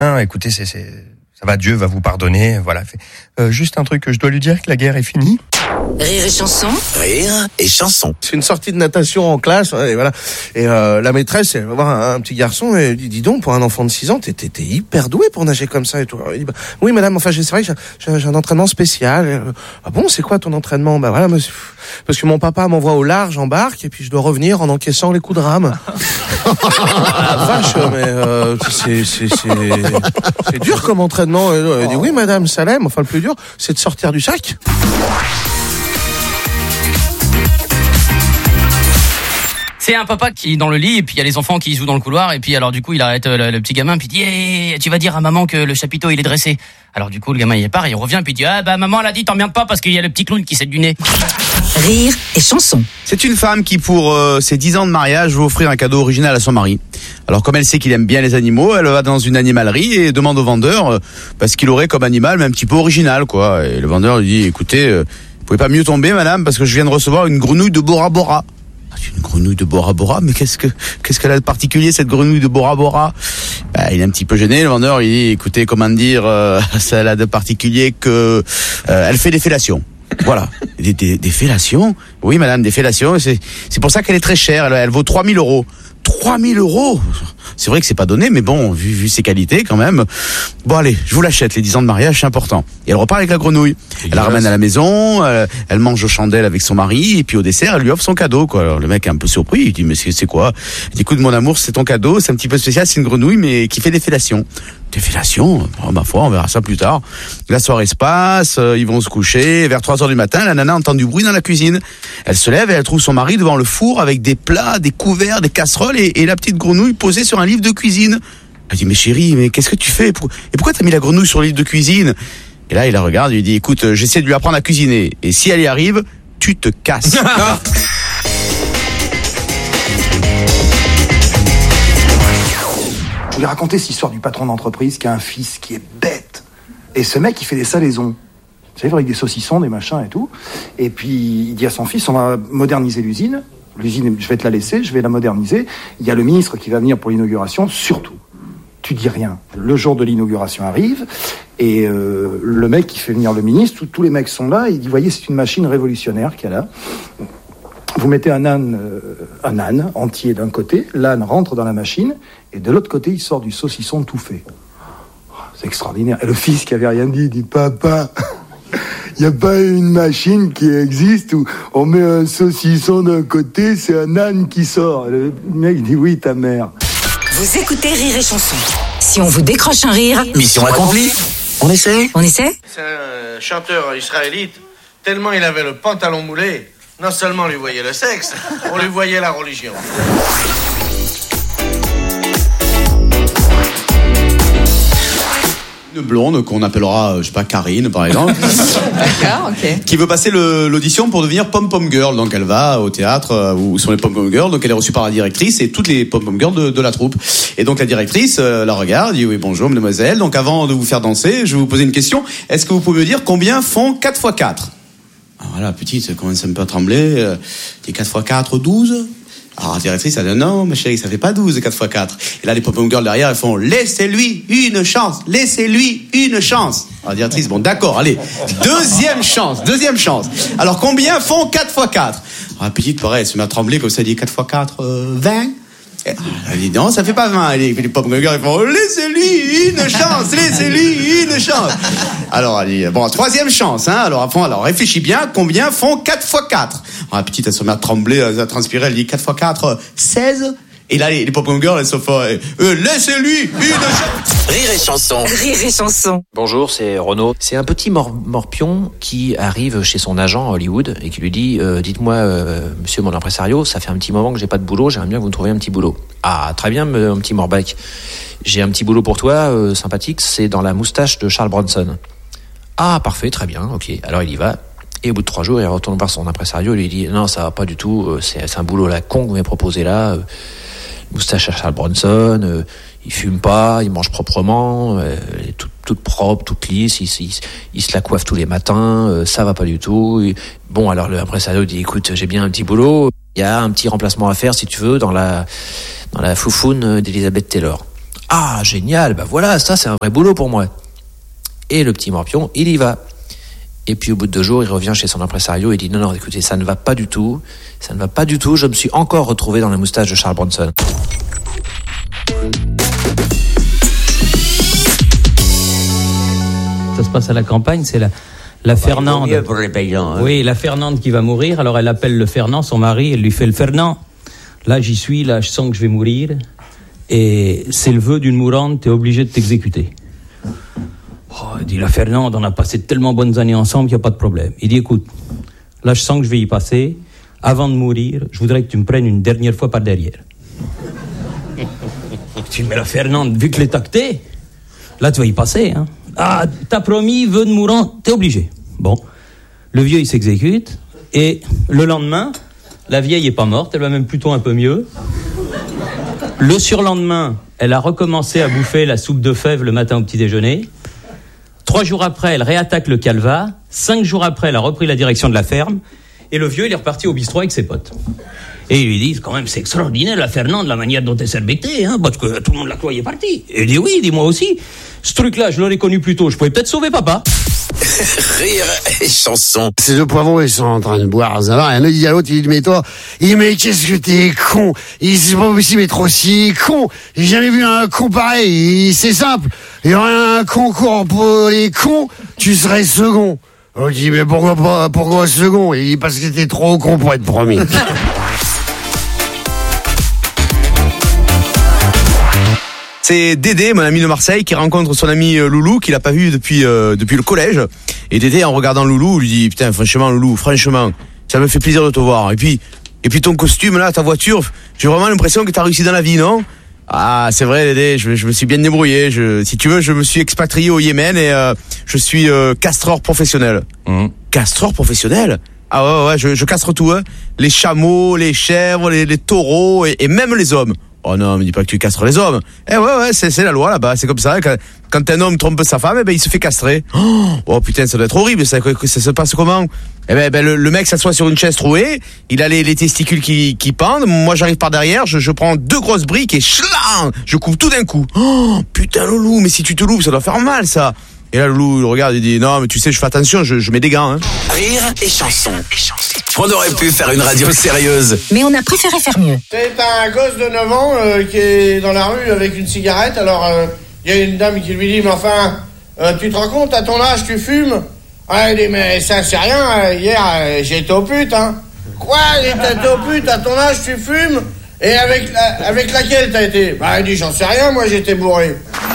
Non, écoutez, ça va, Dieu va vous pardonner, voilà. Juste un truc, je dois lui dire que la guerre est finie. Rire et chanson. Rire et chanson. C'est une sortie de natation en classe, et voilà. Et la maîtresse, elle va voir un petit garçon et elle dit, dis donc, pour un enfant de 6 ans, t'es hyper doué pour nager comme ça et tout. Alors, il dit, bah, oui madame, enfin c'est vrai que j'ai un entraînement spécial. Ah bon, c'est quoi ton entraînement? Bah voilà, monsieur, parce que mon papa m'envoie au large en barque et puis je dois revenir en encaissant les coups de rame. Vache, mais c'est dur comme entraînement. Elle dit, oui madame, ça l'aime. Enfin le plus dur, c'est de sortir du sac. C'est un papa qui est dans le lit et puis il y a les enfants qui jouent dans le couloir et puis alors du coup il arrête le petit gamin puis il dit hey, tu vas dire à maman que le chapiteau il est dressé. Alors du coup le gamin il part, il revient puis il dit ah bah maman elle a dit t'emmerdes pas parce qu'il y a le petit clown qui s'est du nez. Rire et chanson. C'est une femme qui pour ses 10 ans de mariage veut offrir un cadeau original à son mari. Alors comme elle sait qu'il aime bien les animaux, elle va dans une animalerie et demande au vendeur parce qu'il aurait comme animal mais un petit peu original quoi. Et le vendeur lui dit écoutez, vous pouvez pas mieux tomber madame parce que je viens de recevoir une grenouille de Bora Bora. Une grenouille de Bora Bora, mais qu'est-ce qu'elle a de particulier cette grenouille de Bora Bora? Il est un petit peu gêné, le vendeur, il dit écoutez, comment dire, ça a de particulier que elle fait des fellations. Voilà, des fellations. Oui madame, des fellations, c'est pour ça qu'elle est très chère, elle vaut 3 000 €. 3 000 €. C'est vrai que c'est pas donné, mais bon, vu ses qualités quand même. Bon allez, je vous l'achète, les 10 ans de mariage, c'est important. Et elle repart avec la grenouille. Elle la ramène à la maison, elle mange aux chandelles avec son mari, et puis au dessert, elle lui offre son cadeau, quoi. Alors le mec est un peu surpris, il dit mais c'est quoi? Il dit écoute mon amour, c'est ton cadeau, c'est un petit peu spécial, c'est une grenouille, mais qui fait des fellations. Des fellations? Oh, ma foi, on verra ça plus tard. La soirée se passe, ils vont se coucher, vers 3h du matin, la nana entend du bruit dans la cuisine. Elle se lève et elle trouve son mari devant le four avec des plats, des couverts, des casseroles et la petite grenouille posée sur un livre de cuisine. Elle dit mais chérie, mais qu'est-ce que tu fais? Et pourquoi t'as mis la grenouille sur le livre de cuisine? Et là il la regarde et lui dit écoute, j'essaie de lui apprendre à cuisiner et si elle y arrive, tu te casses. Je voulais raconter cette histoire du patron d'entreprise qui a un fils qui est bête. Et ce mec, il fait des salaisons. Vous savez, avec des saucissons, des machins et tout. Et puis, il dit à son fils, on va moderniser l'usine. L'usine, je vais te la laisser, je vais la moderniser. Il y a le ministre qui va venir pour l'inauguration. Surtout, tu dis rien. Le jour de l'inauguration arrive. Et le mec qui fait venir le ministre, tous les mecs sont là. Et il dit, voyez, c'est une machine révolutionnaire qu'il y a là. Vous mettez un âne entier d'un côté, l'âne rentre dans la machine, et de l'autre côté, il sort du saucisson tout fait. C'est extraordinaire. Et le fils qui avait rien dit, il dit, papa, il n'y a pas une machine qui existe où on met un saucisson d'un côté, c'est un âne qui sort. Le mec dit, oui, ta mère. Vous écoutez Rire et chanson. Si on vous décroche un rire, Mission accomplie. On essaie? C'est un chanteur israélite, tellement il avait le pantalon moulé, non seulement on lui voyait le sexe, on lui voyait la religion. Une blonde qu'on appellera, je sais pas, Karine par exemple. D'accord, ok. Qui veut passer l'audition pour devenir pom-pom girl. Donc elle va au théâtre où sont les pom-pom girls. Donc elle est reçue par la directrice et toutes les pom-pom girls de la troupe. Et donc la directrice la regarde, dit oui bonjour mademoiselle. Donc avant de vous faire danser, je vais vous poser une question. Est-ce que vous pouvez me dire combien font 4 x 4? Alors voilà, petite, ça commence un peu à trembler. Dit 4 x 4, 12. Alors la directrice, elle dit non, ma chérie, ça fait pas 12, 4 x 4. Et là, les pom-pom girls derrière, elles font laissez-lui une chance, laissez-lui une chance. Alors la directrice, bon, d'accord, allez, deuxième chance. Alors combien font 4 x 4? Alors la petite, pareil, elle se met à trembler comme ça, elle dit 4 x 4, 20. Elle dit non, ça fait pas 20. Les pom-pom girls, ils font laissez-lui une chance, laissez-lui une chance. Alors elle dit bon, troisième chance, hein. Alors réfléchis bien, combien font 4 x 4? Alors la petite, elle se met à trembler, à transpirer, elle dit 4 x 4, 16. Et là, les pom-pom girls, elles se font laissez-lui une chance. Rire et chanson. Rire et chanson. Bonjour, c'est Renaud. C'est un petit morpion qui arrive chez son agent à Hollywood et qui lui dit dites-moi, monsieur mon impresario, ça fait un petit moment que j'ai pas de boulot, j'aimerais bien que vous me trouviez un petit boulot. Ah, très bien, mon petit morbac. J'ai un petit boulot pour toi, sympathique, c'est dans la moustache de Charles Bronson. Ah, parfait, très bien, ok. Alors il y va. Et au bout de 3 jours, il retourne voir son impresario et lui dit non, ça va pas du tout, c'est un boulot à la con que vous m'avez proposé là. Moustache à Charles Bronson, il fume pas, il mange proprement, elle est toute propre, toute lisse, il se la coiffe tous les matins, ça va pas du tout. Bon, alors le impresario dit écoute, j'ai bien un petit boulot, il y a un petit remplacement à faire si tu veux dans la foufoune d'Elizabeth Taylor. Ah, génial, bah voilà, ça c'est un vrai boulot pour moi. Et le petit morpion, il y va. Et puis au bout de 2 jours, il revient chez son impresario et dit non, écoutez, ça ne va pas du tout, je me suis encore retrouvé dans la moustache de Charles Bronson. Ça se passe à la campagne, c'est la Fernande. Mieux pour les paysans. Hein. Oui, la Fernande qui va mourir. Alors elle appelle le Fernand, son mari, elle lui fait le Fernand. Là j'y suis, là je sens que je vais mourir. Et c'est le vœu d'une mourante, t'es obligé de t'exécuter. Oh, il dit la Fernande, on a passé de tellement bonnes années ensemble qu'il n'y a pas de problème. Il dit écoute, là je sens que je vais y passer. Avant de mourir, je voudrais que tu me prennes une dernière fois par derrière. Tu dis mais la Fernande, vu que l'est tacté, là tu vas y passer, hein. Ah, t'as promis, vœu de mourant, t'es obligé. Bon, le vieux il s'exécute, et le lendemain, la vieille est pas morte, elle va même plutôt un peu mieux. Le surlendemain, elle a recommencé à bouffer la soupe de fèves le matin au petit déjeuner. 3 jours après, elle réattaque le calva. 5 jours après, elle a repris la direction de la ferme. Et le vieux, il est reparti au bistrot avec ses potes. Et ils lui disent, quand même, c'est extraordinaire, la Fernande, la manière dont elle s'est rebêtée, hein, parce que tout le monde la croyait partie. Et il dit, oui, dis-moi aussi. Ce truc-là, je l'aurais connu plus tôt, je pouvais peut-être sauver papa. Rire et chanson. Ces 2 poivrons, ils sont en train de boire, ça va. Il y en a qui dit à l'autre, il dit, mais toi, mais qu'est-ce que t'es con. C'est pas possible d'être aussi con. J'ai jamais vu un con pareil. C'est simple. Il y aurait un concours pour les cons, tu serais second. On dit, mais pourquoi second? Il dit, parce que t'es trop con pour être premier. C'est Dédé, mon ami de Marseille, qui rencontre son ami Loulou, qu'il a pas vu depuis le collège. Et Dédé, en regardant Loulou, lui dit, putain, franchement, Loulou, franchement, ça me fait plaisir de te voir. Et puis ton costume, là, ta voiture, j'ai vraiment l'impression que t'as réussi dans la vie, non? Ah, c'est vrai, Dédé, je me suis bien débrouillé. Si tu veux, je me suis expatrié au Yémen et je suis castreur professionnel. Castreur professionnel? Ah ouais, je castre tout, hein. Les chameaux, les chèvres, les taureaux et même les hommes. Oh non, me dis pas que tu castres les hommes. Eh ouais, c'est la loi là-bas, c'est comme ça. Quand un homme trompe sa femme, il se fait castrer. Oh putain, ça doit être horrible, ça se passe comment? Le mec s'assoit sur une chaise trouée, il a les testicules qui pendent, moi j'arrive par derrière, je prends 2 grosses briques et chlang, je couvre tout d'un coup. Oh putain Loulou, mais si tu te loupes, ça doit faire mal ça. Et là Loulou, il regarde, il dit non mais tu sais, je fais attention, je mets des gants. Hein. Rire et chanson. On aurait pu faire une radio sérieuse. Mais on a préféré faire mieux. C'est un gosse de 9 ans qui est dans la rue avec une cigarette. Alors, il y a une dame qui lui dit, mais enfin, tu te rends compte, à ton âge, tu fumes? Ah, il dit, mais ça, c'est rien. Hier, j'ai été au pute, hein. Quoi? T'as été au pute, à ton âge, tu fumes? Et avec laquelle t'as été? Bah, il dit, j'en sais rien, moi, j'étais bourré.